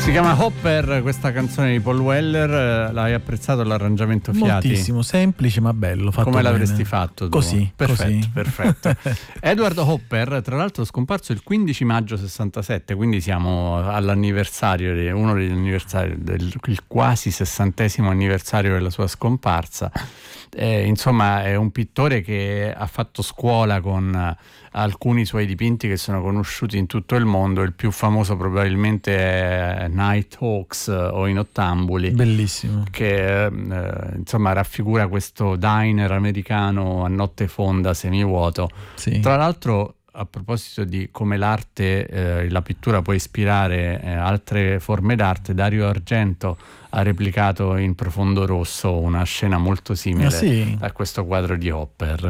Si chiama Hopper, questa canzone di Paul Weller. L'hai apprezzato l'arrangiamento Fiati? Moltissimo, semplice ma bello, fatto come bene. L'avresti fatto tu? Così, perfetto, così. Perfetto. Edward Hopper, tra l'altro, scomparso il 15 maggio 67, quindi siamo all'anniversario, uno degli anniversari il quasi 60° anniversario della sua scomparsa. Insomma, è un pittore che ha fatto scuola con alcuni suoi dipinti che sono conosciuti in tutto il mondo. Il più famoso probabilmente è Night Hawks o In Ottambuli, bellissimo, che insomma raffigura questo diner americano a notte fonda semivuoto. sì. Tra l'altro, a proposito di come l'arte, la pittura può ispirare altre forme d'arte, Dario Argento ha replicato in profondo rosso una scena molto simile a questo quadro di Hopper,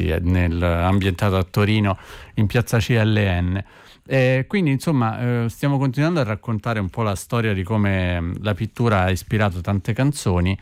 ambientato a Torino in piazza CLN. Quindi insomma stiamo continuando a raccontare un po' la storia di come la pittura ha ispirato tante canzoni,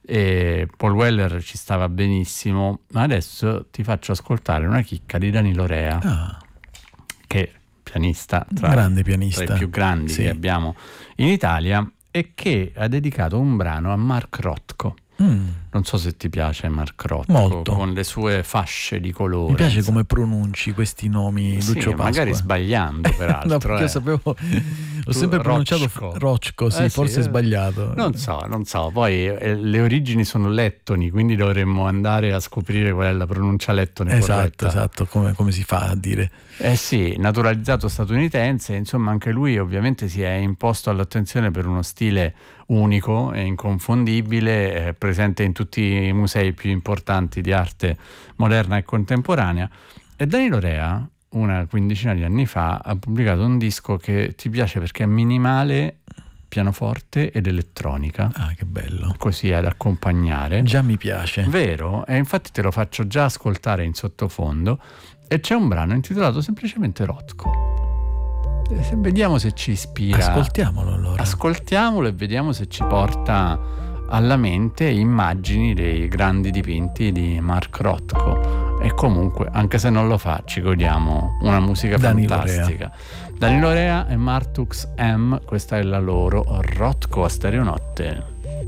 e Paul Weller ci stava benissimo, ma adesso ti faccio ascoltare una chicca di Danilo Rea, che è pianista, grande pianista, tra i più grandi che abbiamo in Italia, e che ha dedicato un brano a Mark Rothko. Non so se ti piace Mark Rothko, molto, con le sue fasce di colore. Mi piace come pronunci questi nomi, Lucio Pasqua. Magari sbagliando peraltro. No, perché io sapevo, ho sempre pronunciato Rothko, forse sbagliato. Non so, poi le origini sono lettoni, quindi dovremmo andare a scoprire qual è la pronuncia lettone corretta. Esatto, come si fa a dire? Sì, naturalizzato statunitense, insomma anche lui ovviamente si è imposto all'attenzione per uno stile unico e inconfondibile, presente in tutti i musei più importanti di arte moderna e contemporanea. E Danilo Rea, una quindicina di anni fa, ha pubblicato un disco che ti piace perché è minimale, pianoforte ed elettronica. Ah, che bello. Così ad accompagnare. Già mi piace. Vero? E infatti te lo faccio già ascoltare in sottofondo. E c'è un brano intitolato semplicemente Rothko. Vediamo se ci ispira. Ascoltiamolo allora. Ascoltiamolo e vediamo se ci porta alla mente immagini dei grandi dipinti di Mark Rothko. E comunque, anche se non lo fa, ci godiamo una musica fantastica. Danilo Rea e Martux M, questa è la loro Rothko a Stereonotte.